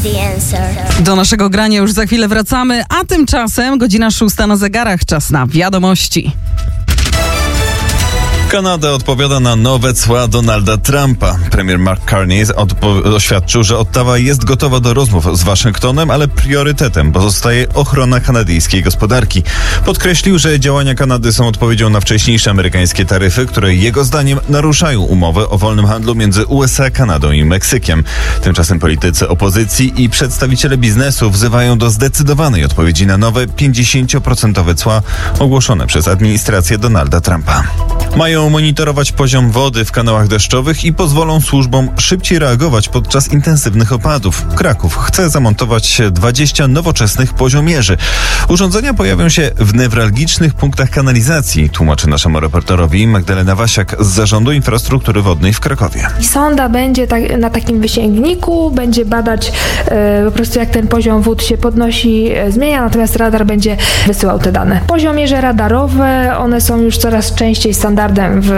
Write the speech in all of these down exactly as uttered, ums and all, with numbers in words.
Do naszego grania już za chwilę wracamy, a tymczasem godzina szósta na zegarach, czas na wiadomości. Kanada odpowiada na nowe cła Donalda Trumpa. Premier Mark Carney odpo- oświadczył, że Ottawa jest gotowa do rozmów z Waszyngtonem, ale priorytetem pozostaje ochrona kanadyjskiej gospodarki. Podkreślił, że działania Kanady są odpowiedzią na wcześniejsze amerykańskie taryfy, które jego zdaniem naruszają umowę o wolnym handlu między U S A, Kanadą i Meksykiem. Tymczasem politycy opozycji i przedstawiciele biznesu wzywają do zdecydowanej odpowiedzi na nowe pięćdziesięcioprocentowe cła ogłoszone przez administrację Donalda Trumpa. Mają monitorować poziom wody w kanałach deszczowych i pozwolą służbom szybciej reagować podczas intensywnych opadów. Kraków chce zamontować dwadzieścia nowoczesnych poziomierzy. Urządzenia pojawią się w newralgicznych punktach kanalizacji, tłumaczy naszemu reporterowi Magdalena Wasiak z Zarządu Infrastruktury Wodnej w Krakowie. Sonda będzie tak, na takim wysięgniku, będzie badać e, po prostu jak ten poziom wód się podnosi, e, zmienia, natomiast radar będzie wysyłał te dane. Poziomierze radarowe, one są już coraz częściej standardem w,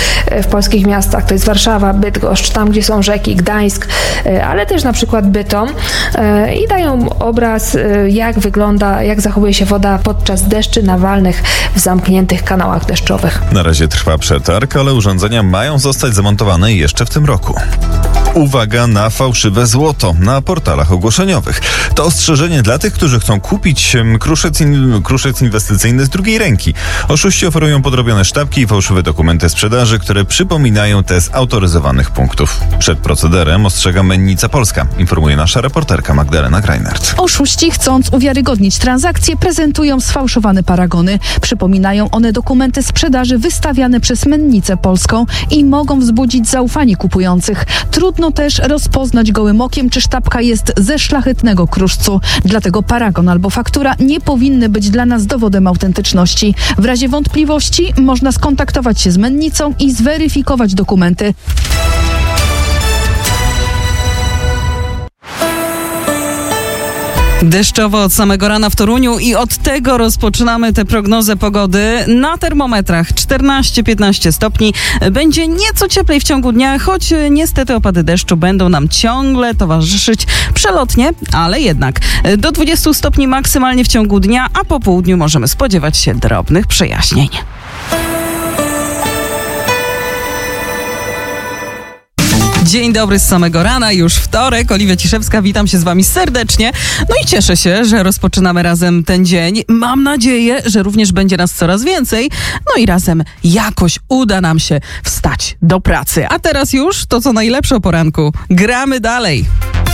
w polskich miastach. To jest Warszawa, Bydgoszcz, tam gdzie są rzeki, Gdańsk, ale też na przykład Bytom i dają obraz, jak wygląda, jak zachowuje się woda podczas deszczy nawalnych w zamkniętych kanałach deszczowych. Na razie trwa przetarg, ale urządzenia mają zostać zamontowane jeszcze w tym roku. Uwaga na fałszywe złoto na portalach ogłoszeniowych. To ostrzeżenie dla tych, którzy chcą kupić kruszec, in, kruszec inwestycyjny z drugiej ręki. Oszuści oferują podrobione sztabki i fałszywe dokumenty sprzedaży, które przypominają te z autoryzowanych punktów. Przed procederem ostrzega Mennica Polska, informuje nasza reporterka Magdalena Greinert. Oszuści, chcąc uwiarygodnić transakcje, prezentują sfałszowane paragony. Przypominają one dokumenty sprzedaży wystawiane przez Mennicę Polską i mogą wzbudzić zaufanie kupujących. Trudno też rozpoznać gołym okiem, czy sztabka jest ze szlachetnego kruszcu. Dlatego paragon albo faktura nie powinny być dla nas dowodem autentyczności. W razie wątpliwości można skontaktować się z mennicą i zweryfikować dokumenty. Deszczowo od samego rana w Toruniu i od tego rozpoczynamy tę prognozę pogody. Na termometrach czternaście piętnaście stopni. Będzie nieco cieplej w ciągu dnia, choć niestety opady deszczu będą nam ciągle towarzyszyć przelotnie, ale jednak do dwudziestu stopni maksymalnie w ciągu dnia, a po południu możemy spodziewać się drobnych przejaśnień. Dzień dobry z samego rana, już wtorek, Oliwia Ciszewska, witam się z wami serdecznie. No i cieszę się, że rozpoczynamy razem ten dzień. Mam nadzieję, że również będzie nas coraz więcej. No i razem jakoś uda nam się wstać do pracy. A teraz już to, co najlepsze o poranku. Gramy dalej.